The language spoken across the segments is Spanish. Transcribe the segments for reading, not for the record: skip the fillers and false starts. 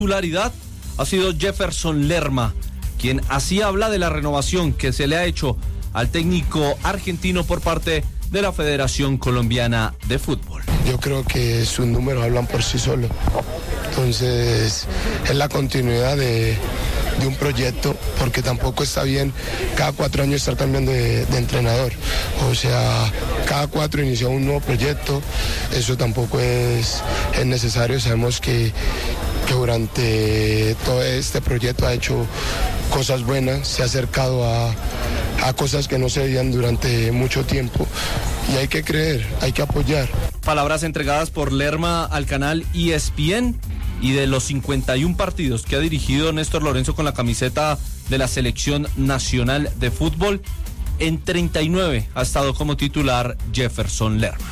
titularidad ha sido Jefferson Lerma, quien así habla de la renovación que se le ha hecho al técnico argentino por parte de la Federación Colombiana de Fútbol. Yo creo que sus números hablan por sí solos. Entonces, es la continuidad de un proyecto, porque tampoco está bien cada 4 años estar cambiando de entrenador. O sea, cada 4 inicia un nuevo proyecto, eso tampoco es necesario. Sabemos que durante todo este proyecto ha hecho cosas buenas, se ha acercado a cosas que no se veían durante mucho tiempo, y hay que creer, hay que apoyar. Palabras entregadas por Lerma al canal ESPN. Y de los 51 partidos que ha dirigido Néstor Lorenzo con la camiseta de la Selección Nacional de Fútbol, en 39 ha estado como titular Jefferson Lerma.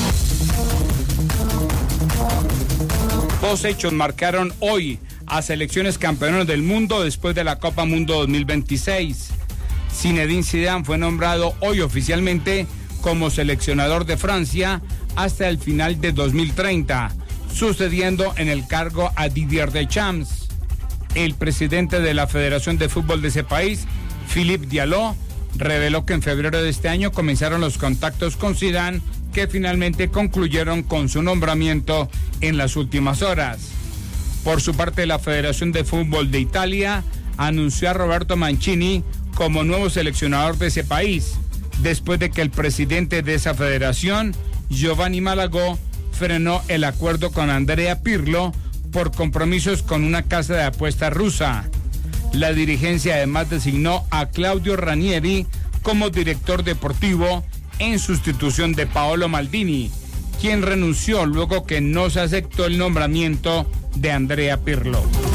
2 hechos marcaron hoy a selecciones campeonas del mundo después de la Copa Mundo 2026. Zinedine Zidane fue nombrado hoy oficialmente como seleccionador de Francia hasta el final de 2030. Sucediendo en el cargo a Didier Deschamps. El presidente de la Federación de Fútbol de ese país, Philippe Diallo, reveló que en febrero de este año comenzaron los contactos con Zidane, que finalmente concluyeron con su nombramiento en las últimas horas. Por su parte, la Federación de Fútbol de Italia anunció a Roberto Mancini como nuevo seleccionador de ese país, después de que el presidente de esa federación, Giovanni Malagò, frenó el acuerdo con Andrea Pirlo por compromisos con una casa de apuestas rusa. La dirigencia además designó a Claudio Ranieri como director deportivo en sustitución de Paolo Maldini, quien renunció luego que no se aceptó el nombramiento de Andrea Pirlo.